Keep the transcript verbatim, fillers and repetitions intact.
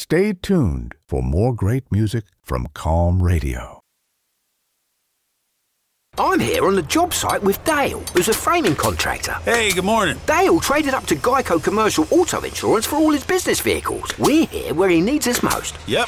Stay tuned for more great music from Calm Radio. I'm here on the job site with Dale, who's a framing contractor. Hey, good morning. Dale traded up to Geico Commercial Auto Insurance for all his business vehicles. We're here where he needs us most. Yep,